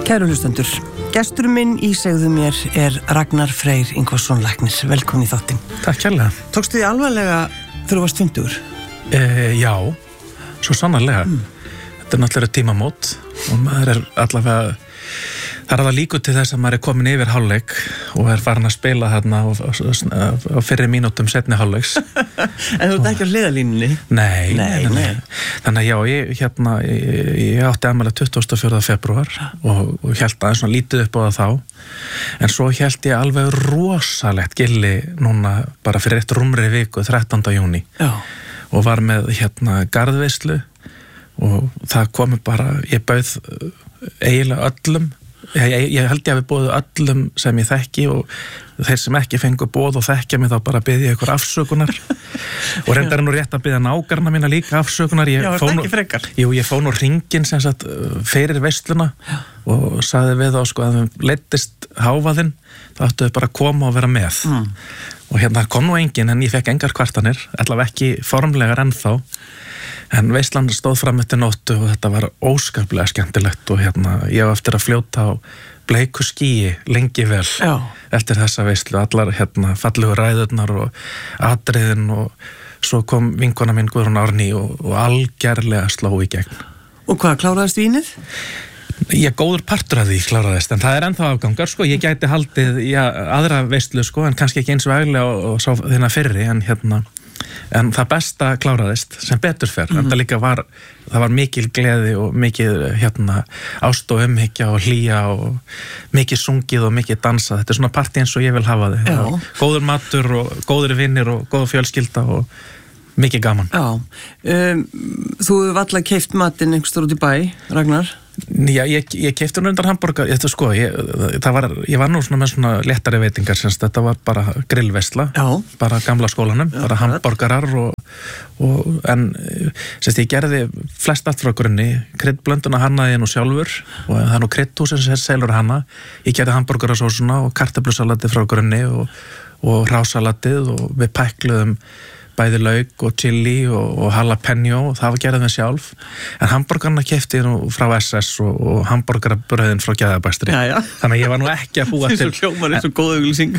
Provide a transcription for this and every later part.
Kæru hlustendur, gestur minn í segðu mér Ragnar Freyr Ingvarsson læknir. Velkomin í þáttinn. Takk kærlega. Tókstu þið alvarlega þegar þú varst 50? Já, svo sannarlega. Þetta náttúrulega tímamót og maður allavega, það það líkur til þess að maður komin yfir hálfleik og farin að spila þarna á fyrri mínútum seinni hálfleiks. En þú ert ekki á hliðarlínunni? Nei. Þannig að já, ég átti afmæli 24. febrúar og hélt aðeins svona lítið upp á það þá. En svo hélt ég alveg rosalegt gilli núna bara fyrir eitt rúmri viku, 13. júní. Já. Og var með garðveislu og það komi bara, ég bauð eiginlega öllum. Ég held ég að við bóðu öllum sem ég þekki og þeir sem ekki fengu bóð og þekkja mig þá bara byði ég ykkur afsökunar og reyndar nú rétt að byða nágarna mína líka afsökunar. Já, er það ekki frekar? Jú, ég fór nú hringinn sem sagt fyrir veisluna og sagði við þá sko að þeim leiddist hávaðinn, þá ættu þau bara að koma og vera með. Og kom nú enginn en ég fekk engar kvartanir, allavega ekki formlegar ennþá. En veislan stóð fram eftir nóttu og þetta var óskaplega skemmtilegt og ég á eftir að fljóta á bleiku skýi lengi vel. Já. Eftir þessa veislu, allar fallegu ræðurnar og atriðin og svo kom vinkona mín Guðrún Árný og algerlega sló í gegn. Og hvað, kláraðist vínið? Ég góður partur af því kláraðist, en það ennþá afgangar, sko, ég gæti haldið aðra veislu, sko, en kannski ekki eins veglega og sá þína fyrri, en það besta kláraðist sem betur fer. Það líka var mikil gleði og mikil ást og umhyggja og hlýja og mikið sungið og mikið dansað. Þetta er svona partí eins og ég vil hafa þið. Góður matur og góður vinnir og góð fjölskylda og mikið gaman. Já. Þú hefur alltaf keypt matinn einhverstur út í bæ, Ragnar? Já, ég keypti nú undan hamborgar, ég var nú svona með svona léttari veitingar, þetta var bara grillveisla, bara gamla skólanum, bara hamborgarar en ég gerði flest allt frá grunni, kryddblönduna hannaði ég nú sjálfur og það er nú kryddhúsin sem selur hana, ég gerði hamborgarasósuna og kartöflusalatið frá grunni og rásalatið og við pækluðum bæði lauk og chili og jalapeno og það var gerðið með sjálf, en hamborgarna keypti ég nú frá SS og hamborgarabröðin frá Gæðabæstri. Þannig að ég var nú ekki að búa til Þessu hljómar eins og góð auglýsing.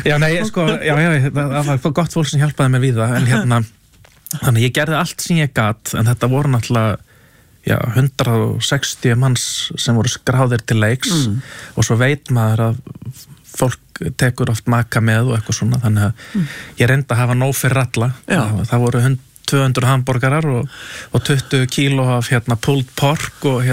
Það var gott fólk sem hjálpaði mig við það, en þannig ég gerði allt sem ég gat, en þetta voru náttúrulega 160 manns sem voru skráðir til leiks og svo veit maður að fólk tekur oft maka með og eitthvað svona, þannig að ég reyndi að hafa nóg fyrir alla. Það voru 200 hamborgarar og 20 kíló af pulled pork og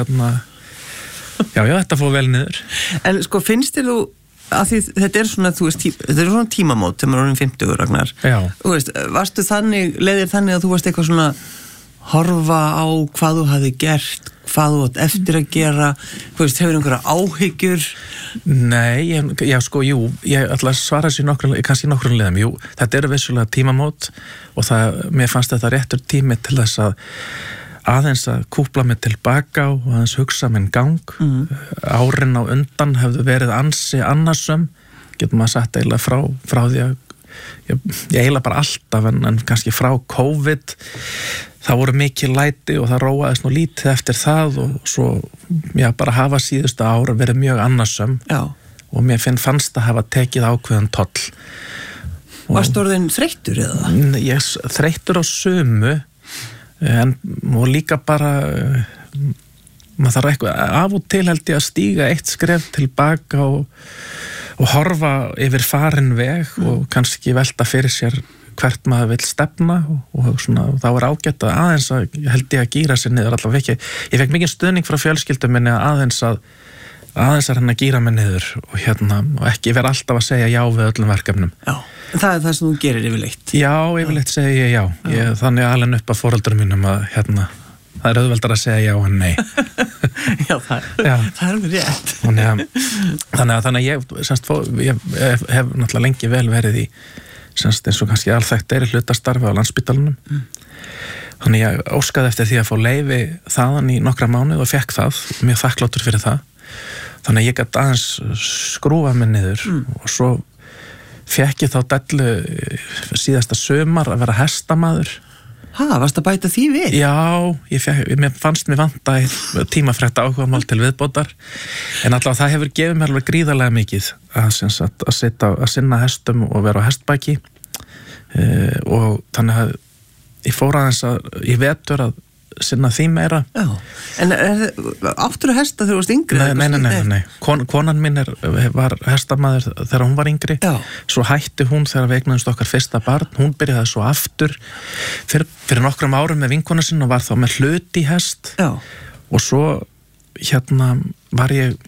þetta fór vel niður. En sko, finnst þér þú að því þetta er svona, þetta er svona tímamót sem er orðin 50, Ragnar. Já. Þú veist, leiðir þannig að þú varst eitthvað svona horfa á hvað þú hafði gert, hvað þú átt eftir að gera, hefur einhverja áhyggjur? Nei, ég ætla að svara þessu kannski í nokkrum liðum. Jú, þetta eru vissulega tímamót og mér fannst þetta réttur tími til þess að aðeins að kúpla mig tilbaka og aðeins hugsa minn gang. Árin á undan hefðu verið ansi annarsöm, getur maður sagt eiginlega frá því að ég eiginlega bara alltaf en kannski frá COVID það voru mikið læti og það róaðist nú lítið eftir það og svo bara hafa síðustu ára verið mjög annarsöm. Já. Og mér fannst að hafa tekið ákveðan toll. Varstu orðinn þreyttur eða? Ég þreyttur á sumu og líka bara maður þarf eitthvað af og til held ég að stíga eitt skref tilbaka og horfa yfir farin veg og kannski velta fyrir sér hvert maður vill stefna og svona, þá er ágætt að aðeins að held ég að gíra sér niður allavega ekki. Ég fekk mikið stuðning frá fjölskyldum minni að aðeins að gíra mig niður og ekki vera alltaf að segja já við öllum verkefnum. Já, en það er það sem þú gerir yfirleitt? Já, yfirleitt segi ég já. Þannig alveg upp að foreldurum mínum að það er auðveldar að segja já en nei. Já, það er alveg rétt. Þannig að ég hef náttúrulega lengi vel verið í eins og kannski alþekkt í hlutastarfi á Landspítalanum. Þannig ég óskaði eftir því að fá leyfi þaðan í nokkra mánuð og fekk það, mjög þakkláttur fyrir það. Þannig að ég gat aðeins skrúfa mig niður og svo fekk ég þá dellu síðasta sumar að vera hestamaður Varst að bæta því við? Já, mér fannst mér vanta tímafrétta áhugamál til viðbótar en allavega það hefur gefið mér alveg gríðarlega mikið að sinna hestum og vera á hestbaki og þannig að ég fór aðeins í vetur að sinna því meira. Já, en áttur að hesta þegar þú varst yngri? Nei. Konan mín var hestamaður þegar hún var yngri. Já. Svo hætti hún þegar við eignuðumst okkar fyrsta barn. Hún byrjaði svo aftur fyrir nokkrum árum með vinkona sinni og var þá með hlut í hest. Já. Og svo var ég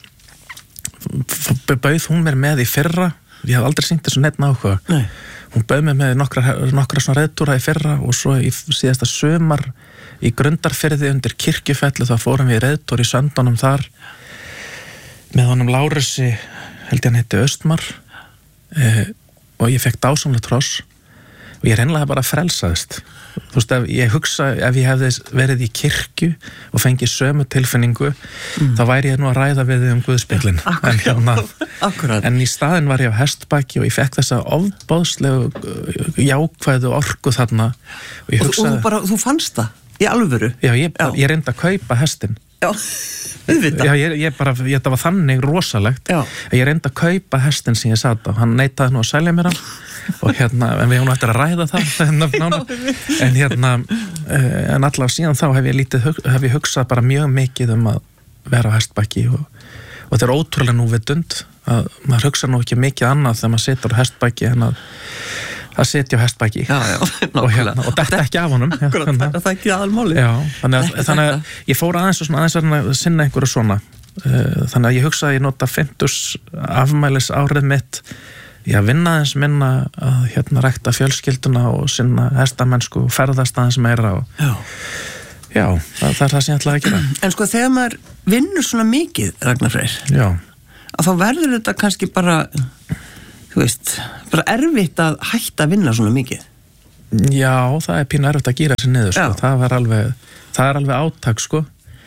bauð hún mér með í fyrra. Ég hafði aldrei sýnt þessu neitt áhuga. Nei. Hún bauð mér með nokkra svona reiðtúra í fyrra og svo í síðasta sumar í Grundarfirði undir Kirkjufelli þá fórum við í reiðtúr í Söndunum þar með honum Lárusi, held ég hann heiti Austmar og ég fekk dásamlegt hross og ég reynlega bara frelsaðist. Þú veist, ég hugsa ef ég hefði verið í kirkju og fengið sömu tilfinningu þá væri ég nú að ræða við þig Guðspjallinn. En í staðinn var ég á hestbaki og ég fekk þessa ofbáðslegu jákvæðu orku þarna og ég hugsaði... Og þú fannst það í alvöru? Já, ég reyndi að kaupa hestinn. Já, auðvitað. Já, þetta var þannig rosalegt að ég reyndi að kaupa hestinn sem ég sat á. Hann neitaði nú að selja mér hann og en við höfum eftir að ræða það en allavega síðan þá hef ég hugsað bara mjög mikið að vera á hestbaki og þetta er ótrúlega núvitund að maður hugsa nú ekki mikið annað þegar maður situr á hestbaki en að sitja á hestbaki og detta ekki af honum. Það er ekki aðalmáli. Þannig að ég fór aðeins að sinna einhverju svona þannig að ég hugsaði að ég nota 50 afmælis árið mitt ég vinna aðeins minna að rækta fjölskylduna og sinna hestamennsku og ferðast aðeins meira og já, það er það sem ég ætlaði að gera. En sko þegar maður vinnur svona mikið, Ragnar Freyr, að þá verður þetta kannski bara, þú veist, bara erfitt að hætta að vinna svona mikið. Já, það er pínu erfitt að gíra sér niður, sko. Það er alveg átak, sko,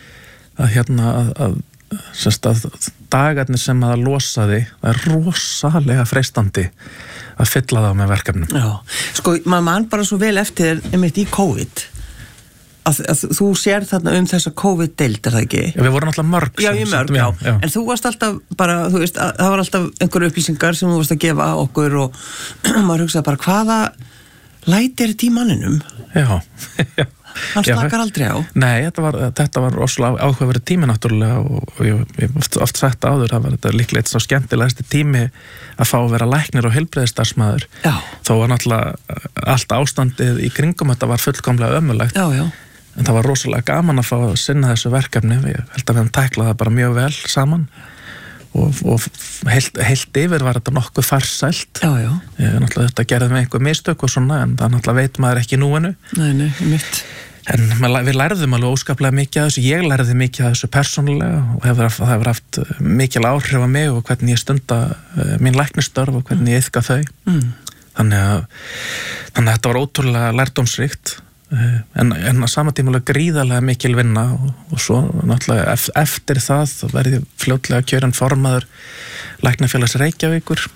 að dagarnir sem að losa því, það er rosalega freistandi að fylla það með verkefnum. Já, sko, maður man bara svo vel eftir einmitt í COVID að þú sér þarna þessa COVID-deild, er það ekki? Já, við vorum alltaf mörg. Já, en þú varst alltaf bara, þú veist, það var alltaf einhverju upplýsingar sem þú varst að gefa okkur og maður hugsaði bara, hvaða læti er þetta í manninum? Já. Hann slakar aldrei á. Nei, þetta var rosalega áhugaverið tími náttúrulega og ég oft sagt áður að þetta líklega eitt svo skemmtilegasti tími að fá að vera læknir og heilbrigðisstarfsmaður. Þó var náttúrulega allt ástandið í kringum þetta var fullkomlega ömurlegt. Já. En það var rosalega gaman að fá að sinna þessu verkefni. Ég held að við höfum tæklað það bara mjög vel saman og heilt yfir var þetta nokkuð farsælt. Já. Náttúrulega þetta gerði með einhver mistök og svona en það náttúrulega veit maður ekki núinu. Nei, mitt. En við lærðum alveg óskaplega mikið af þessu, ég lærði mikið af þessu persónulega og það hefur haft mikil áhrif á mig og hvernig ég stunda mín læknistörf og hvernig ég iðka þau. Þannig að þetta var ótrúlega lærdómsríkt en á sama tíma gríðarlega mikil vinna og svo náttúrulega eftir það verði fljótlega kjörinn formaður Læknafélags Reykjavíkur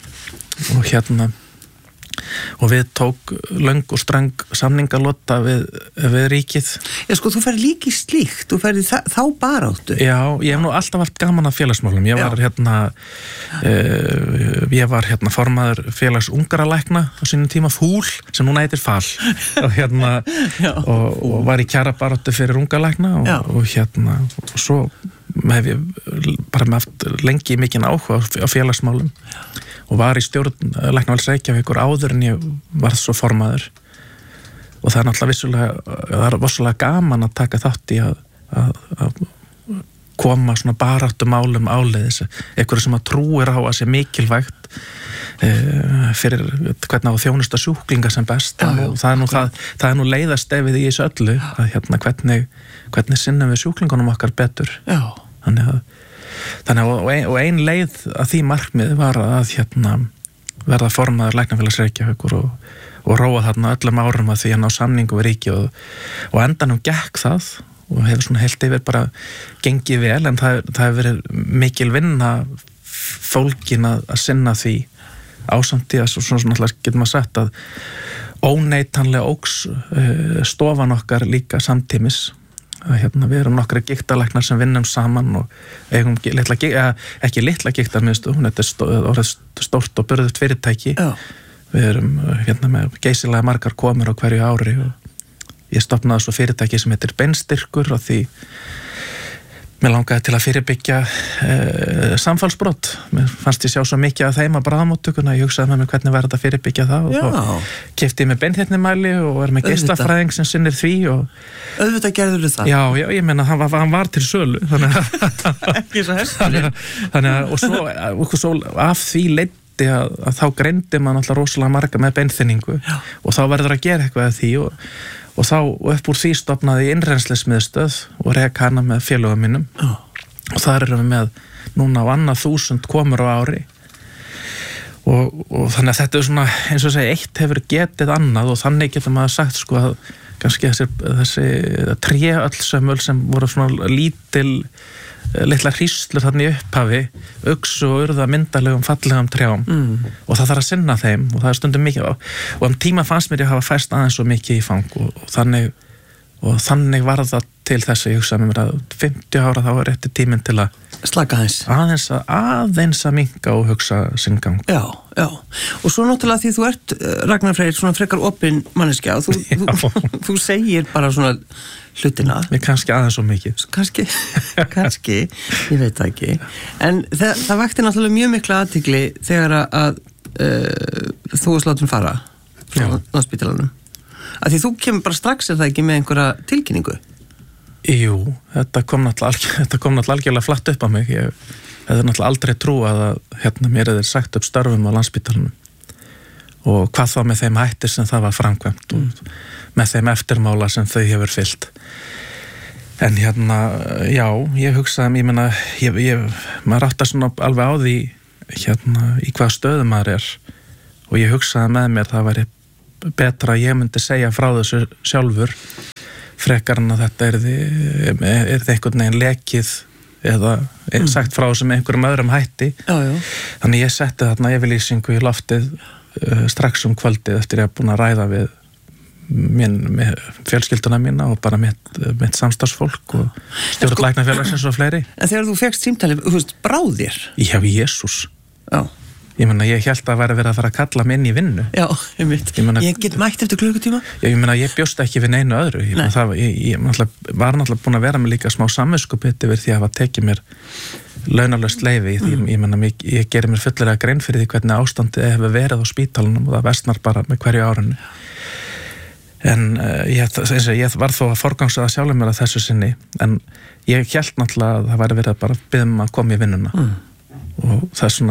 og við tók löng og ströng samningalota við ríkið. Já, sko, þú ferði líka í slíkt, þú ferði þá baráttu. Já, ég hef nú alltaf haft gaman af félagsmálum. Ég var formaður félags ungaralækna á sínum tíma Fúl, sem núna heitir FAL og var í kjarabaráttu fyrir ungalækna og svo hef ég bara haft lengi mikinn áhuga á félagsmálum og var í stjórn Læknavalds Reykjavíkur áður en ég varð svo formaður og það er náttúrulega vissulega gaman að taka þátt í að koma svona baráttu málum áleiðis, einhverju sem að trúir á að sé mikilvægt fyrir hvernig á að þjónusta sjúklinga sem best og það er nú leiðastefið í þessu öllu að hvernig sinnum við sjúklingunum okkar betur. Þannig og ein leið að því markmið var að verða formaður Læknafélags Reykjavíkur og róa þarna öllum árum að því að ná samningu við ríkið og endanum gekk það og hefur svona heilt yfir bara gengið vel en það hefur verið mikil vinna fólkin að sinna því ásamt í að svona náttúrulega getur maður sagt að óneitanlega óks stofan okkar líka samtímis. Við erum nokkra gigtarlæknar sem vinnum saman og eigum ekki litla gigtarmiðstöð, hún er stórt og burðugt fyrirtæki. Við erum með geysilega margar komur á hverju ári og ég stofnaði svo fyrirtæki sem heitir Beinstyrkur og því mér langaði til að fyrirbyggja samfallsbrot. Mér fannst ég sjá svo mikið af þeim á bráðamóttökuna, ég hugsaði með mér hvernig var þetta að fyrirbyggja það og þá keypti ég með beinþéttnimæli og er með geislafræðing sem sinnir því og auðvitað gerður það? Já, ég meina hann var til sölu ekki svo hestur og svo af því leiddi að þá greindi maður alltaf rosalega marga með beinþynningu og þá verður að gera eitthvað af því og þá upp úr því stofnaði innrennslismiðstöð og rek hana með félögum mínum og þar erum við með núna á 1000 komur á ári og þannig að þetta svona eins og segja eitt hefur getið annað og þannig getur maður sagt sko að kannski þessi tréöllsömmul sem voru svona litla hríslur þarna í upphafi uxu og urða myndarlegum fallegum trjám og það þarf að sinna þeim og það er stundum mikið og tíma fannst mér ég hafa fæst aðeins svo mikið í fang og þannig var það til þess að ég hugsaði með mér að 50 ára þá er rétti tíminn til að slaka aðeins að minnka og hugsa sinn gang. Já, og svo náttúrulega því þú ert Ragnar Freyr svona frekar opin manneskja og þú segir bara svona hlutina. Við kannski aðeins svo mikið. Kannski, ég veit það ekki. En það vakti náttúrulega mjög mikla athygli þegar að þú varst látin fara frá Landspítalanum. Að því þú kemur bara strax það ekki með einhverja tilkynningu? Jú, þetta kom náttúrulega algjörlega flatt upp á mig. Ég hefði náttúrulega aldrei trúað að mér hefði sagt upp störfum á Landspítalanum og hvað þá með þeim hættir sem það var framkvæmt og með þeim eftirmála sem þau hefur fyllt. En já, ég hugsaði, ég meina, maður áttar svona alveg á því í hvað stöðu maður er og ég hugsaði með mér það væri betra að ég myndi segja frá þessu sjálfur frekar en að þetta er einhvern veginn lekið eða sagt frá sem einhverjum öðrum hætti. Þannig ég setti þarna yfirlýsingu í loftið strax kvöldið eftir ég búin að ræða við fjölskylduna mína og bara mitt samstarfsfólk og stjórn læknafélagsins og fleiri. En þegar þú fékkst símtalið, þú veist, bráðir? Já, Jesús. Ég meina, ég held að væri verið að fara að kalla mig inn í vinnu. Já, ég get mætt eftir klukkutíma. Ég meina, ég bjóst ekki við neinu öðru. Ég var náttúrulega búin að vera með líka smá samviskupið yfir því að hafa tekið mér launalaust leyfi. Ég meina, ég gerir mér fullilega grein fyrir því hvernig ástandið hefur verið á spítalanum og það versnar bara með hverju árinu. En ég var þó að forgangsaða sjálfur mér að þessu sinni, en ég hélt náttúrulega að það væri verið að bara biðja að koma í vinnuna. Og það er svona,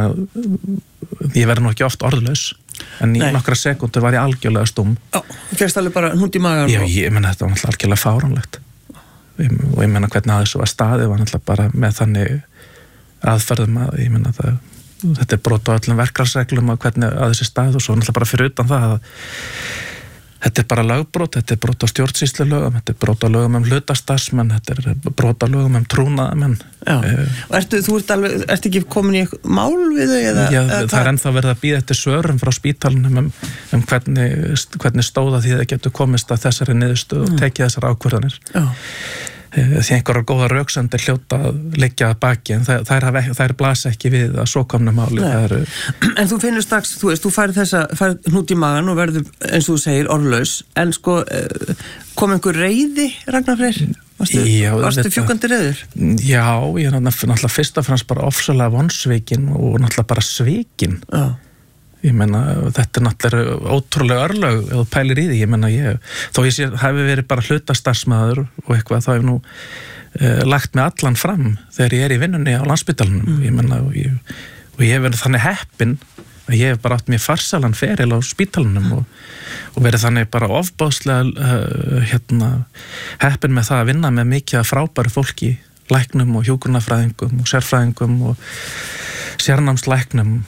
ég verði nú ekki oft orðlaus en í nokkra sekundur var ég algjörlega stúm. Þú fyrst alveg bara hund í magan? Já, ég meina þetta var náttúrulega algjörlega fáránlegt og ég meina hvernig að þessu var staðið var náttúrulega bara með þannig aðferðum að ég meina þetta er brot á öllum verklagsreglum og hvernig að þessi staðið og svo náttúrulega bara fyrir utan það að þetta er bara lögbrot, þetta er brot á stjórnsýslulögum, þetta er brot á lögum hlutastarfsmenn, þetta er brot á lögum trúnaðamenn. Og ert ekki komin í mál við þau? Já, það er ennþá verið að bíða eftir svörum frá spítalanum hvernig stóða því það getur komist að þessari niðurstöðu og tekið þessar ákvörðanir. Því einhverjar góða röksemdir hljóta að liggja að baki en þær blasa ekki við að svo komnu máli. En þú finnur strax, þú færð hnút í magan og verður eins og þú segir orðlaus, en sko kom einhver reiði, Ragnar Freyr? Varstu fjúkandi reiður? Já, ég er náttúrulega fyrst og fremst bara ofsalega vonsvikinn og náttúrulega bara svikinn. Ég meina, þetta er náttúrulega ótrúlega örlög ef þú pælir í því, ég meina þó ég hafi verið bara hlutastarfsmaður og eitthvað, þá hef nú lagt mig allan fram þegar ég er í vinnunni á Landspítalanum, ég meina og ég hef verið þannig heppinn að ég hef bara átt mér farsalan feril á spítalanum og verið þannig bara ofbáðslega heppinn með það að vinna með mikið af frábæru fólki, læknum og hjúkrunarfræðingum og sérfræðingum og sérnámslæknum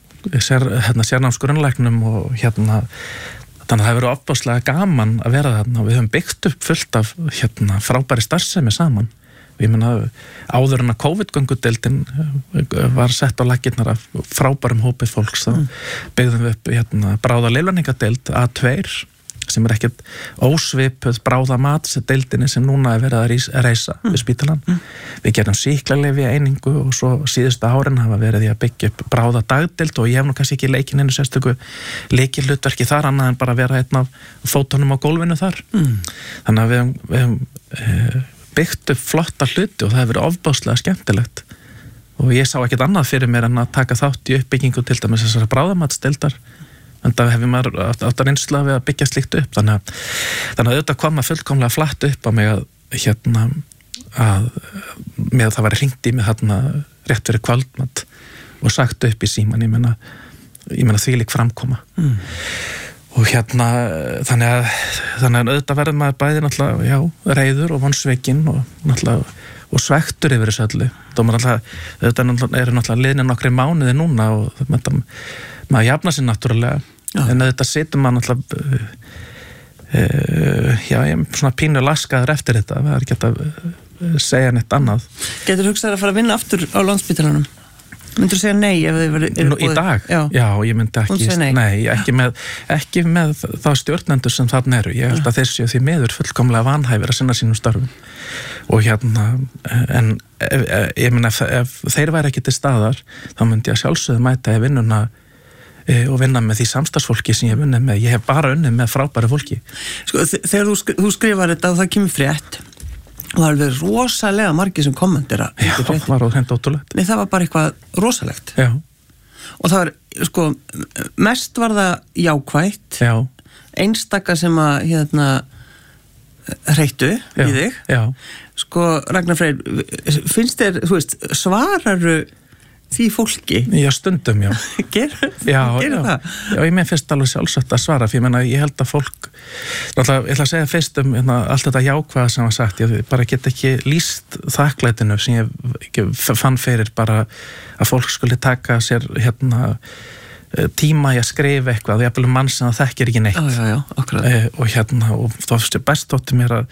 sérnámsgrunnlæknum og þannig að það hefur verið ofbáslega gaman að vera þarna og við höfum byggt upp fullt af frábæri starfsemi saman Ég meina, áður en að COVID-göngudeildin var sett á laggirnar af frábærum hópi fólks, þá byggðum við upp bráða lyflækningadeild A2 sem ekkert ósvipuð bráða matsdeildinni sem núna verið að reisa við spítalann. Við gerum sýklalyfja einingu og svo síðustu árin hafa verið í að byggja upp bráða dagdeild og ég hef nú kannski ekki leikinn einu sérstöku leikilhlutverki þar annað en bara vera einn af fótunum á gólfinu þar. Þannig að við hefum byggt upp flotta hluti og það hefur verið ofboðslega skemmtilegt og ég sá ekkert annað fyrir mér en að taka þátt í uppbyggingu til dæmis þessara bráðamatsdeildar. En það hefur maður átt að reynsla við að byggja slíkt upp þannig að auðvitað kom að fullkomlega flatt upp á mig að með það var hringt í mig rétt fyrir kvöldmat og sagt upp í síman ég meina þvílík framkoma og þannig að auðvitað verður maður bæði náttúrulega reiður og vonsvikinn og náttúrulega og svektur yfir þessu öllu auðvitað eru náttúrulega liðnir nokkri mánuði núna og maður jafna sér náttúrulega en þetta situr maður náttúrulega ég er svona pínu laskaður eftir þetta það er ekki að segja neitt annað. Getur hugsað að fara að vinna aftur á Landspítalanum? Myndur þú segja nei ef þið eru í dag? Já, ég myndi ekki með þá stjórnendur sem þarna eru. Ég held að þeir séu því miður fullkomlega vanhæfir að sinna sínum störfum. Og en ég myndi ef þeir væri ekki til staðar, þá myndi ég sjálfsögðu mæta í vinnuna og vinna með því samstarfsfólki sem ég hef unnið með. Ég hef bara unnið með frábæru fólki. Sko, þegar þú skrifar þetta og það kemur frétt og það er alveg rosalega margir sem kommentera. Já, það var hreint ótrúlegt. Nei, það var bara eitthvað rosalegt. Já. Og það var, sko, mest var það jákvætt. Já. Einstaka sem að, hreittu í þig. Já. Sko, Ragnar Freyr, finnst þér, þú veist, svararu því fólki? Já, stundum, já. Gerir það? Já, ég finnst alveg sjálfsagt að svara, fyrir ég held að fólk, ég ætla að segja fyrst allt þetta jákvæða sem var sagt, ég bara get ekki lýst þakklætinu sem ég fann fyrir bara að fólk skulle taka sér tíma í að skrifa eitthvað, og ég mann sem það þekkir ekki neitt. Já, akkurat. Og þá best þótti mér að